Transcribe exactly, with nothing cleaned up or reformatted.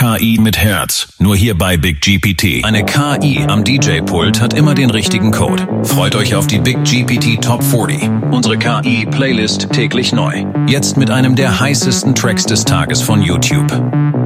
K I mit Herz. Nur hier bei Big G P T. Eine K I am D J-Pult hat immer den richtigen Code. Freut euch auf die Big G P T Top vierzig. Unsere K I-Playlist täglich neu. Jetzt mit einem der heißesten Tracks des Tages von YouTube.